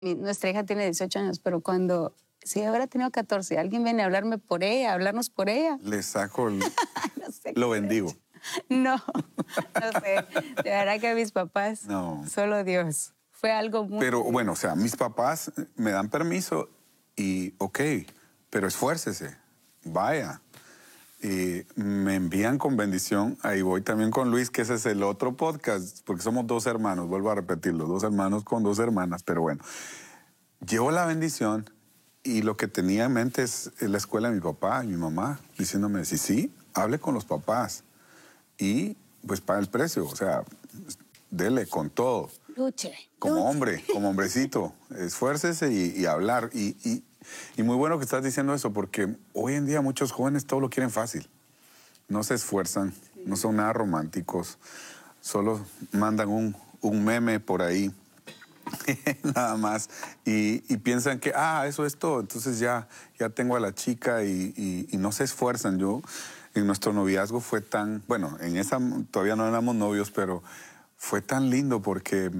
Nuestra hija tiene 18 años, pero si hubiera tenido 14, alguien viene a hablarme por ella, a hablarnos por ella. Le saco no sé lo bendigo. No sé. De verdad que mis papás, solo Dios. Fue algo muy... Pero bueno, o sea, mis papás me dan permiso y ok, pero esfuércese, vaya. Y me envían con bendición. Ahí voy también con Luis, que ese es el otro podcast, porque somos 2 hermanos, vuelvo a repetirlo, 2 hermanos con 2 hermanas, pero bueno. Llevo la bendición y lo que tenía en mente es la escuela de mi papá y mi mamá, diciéndome, sí, hable con los papás y pues paga el precio, o sea, dele con todo. Luche. Como hombre, como hombrecito, esfuércese y hablar. Y muy bueno que estás diciendo eso, porque hoy en día muchos jóvenes todo lo quieren fácil. No se esfuerzan, no son nada románticos, solo mandan un meme por ahí, nada más, y piensan que, eso es todo, entonces ya tengo a la chica y no se esfuerzan. Yo, en nuestro noviazgo fue tan, bueno, todavía no éramos novios, pero fue tan lindo porque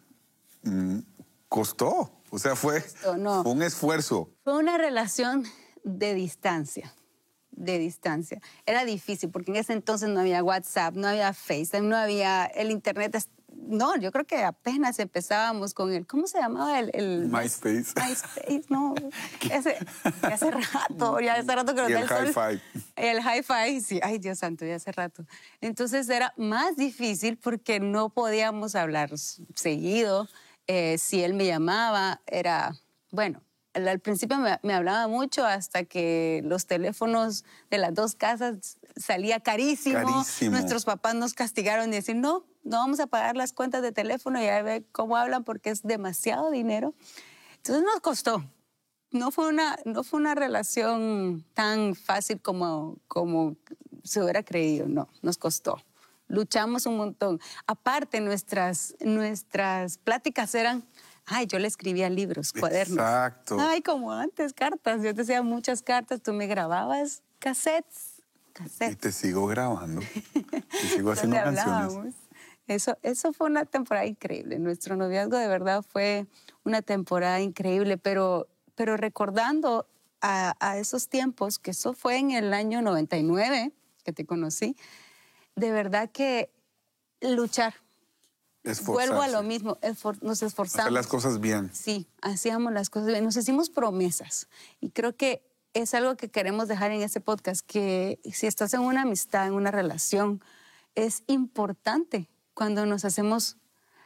costó, o sea, fue un esfuerzo. Fue una relación de distancia. Era difícil porque en ese entonces no había WhatsApp, no había FaceTime, no había el internet. No, yo creo que apenas empezábamos con ¿cómo se llamaba? MySpace. MySpace, no. Ya hace rato que nos y da el Hi-Fi. El Hi-Fi, sí. Ay, Dios santo, ya hace rato. Entonces era más difícil porque no podíamos hablar seguido. Si él me llamaba, bueno, al principio me hablaba mucho hasta que los teléfonos de las 2 casas salía carísimo. Nuestros papás nos castigaron y decir, no vamos a pagar las cuentas de teléfono y a ver cómo hablan porque es demasiado dinero. Entonces nos costó. No fue una relación tan fácil como se hubiera creído, no, nos costó. Luchamos un montón. Aparte, nuestras pláticas eran, yo le escribía libros, cuadernos. Exacto. Como antes, cartas. Yo te hacía muchas cartas, tú me grababas cassettes. Y te sigo grabando. Y sigo haciendo canciones. Eso fue una temporada increíble. Nuestro noviazgo de verdad fue una temporada increíble, pero recordando a esos tiempos, que eso fue en el año 99 que te conocí, de verdad que luchar. Esforzarse. Vuelvo a lo mismo, nos esforzamos. Hacer las cosas bien. Sí, hacíamos las cosas bien. Nos hicimos promesas y creo que es algo que queremos dejar en este podcast, que si estás en una amistad, en una relación, es importante cuando nos hacemos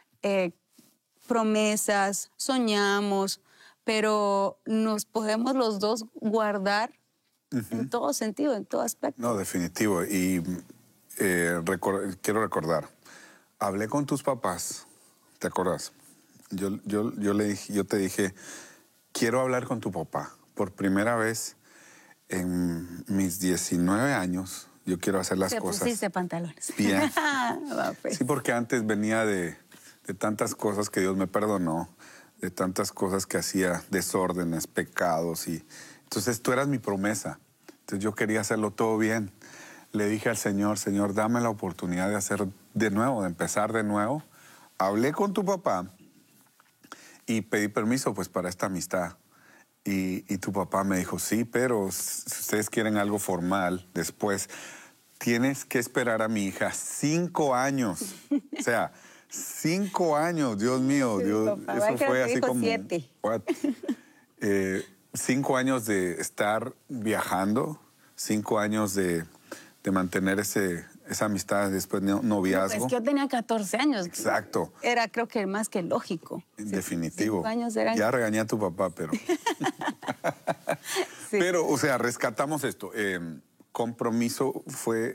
promesas, soñamos, pero nos podemos los dos guardar en todo sentido, en todo aspecto. No, definitivo. Y quiero recordar, hablé con tus papás, ¿te acuerdas? Yo te dije, quiero hablar con tu papá. Por primera vez en mis 19 años, yo quiero hacer las cosas. Te pusiste pantalones. Bien. Pues. Sí, porque antes venía de tantas cosas que Dios me perdonó, de tantas cosas que hacía, desórdenes, pecados. Entonces tú eras mi promesa. Entonces yo quería hacerlo todo bien. Le dije al Señor, dame la oportunidad de hacer de nuevo, de empezar de nuevo. Hablé con tu papá y pedí permiso pues para esta amistad. Y tu papá me dijo, sí, pero si ustedes quieren algo formal después, tienes que esperar a mi hija 5 años. O sea, 5 años, Dios mío. Dios, eso fue así como... 7. 5 años de estar viajando, 5 años de mantener esa amistad, después noviazgo. Pues yo tenía 14 años. Exacto. Era, creo que más que lógico. Definitivo. 5 años eran... Ya regañé a tu papá, pero... Sí. Pero, o sea, rescatamos esto. Compromiso fue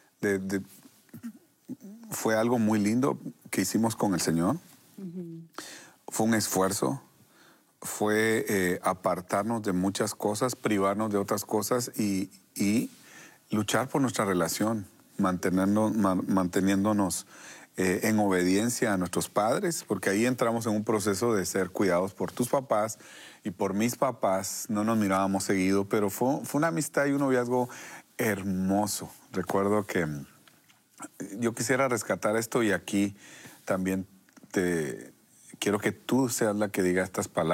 algo muy lindo que hicimos con el Señor. Fue un esfuerzo. Fue apartarnos de muchas cosas, privarnos de otras cosas y luchar por nuestra relación, manteniéndonos en obediencia a nuestros padres, porque ahí entramos en un proceso de ser cuidados por tus papás y por mis papás. No nos mirábamos seguido, pero fue una amistad y un noviazgo hermoso. Recuerdo que yo quisiera rescatar esto y aquí también quiero que tú seas la que diga estas palabras.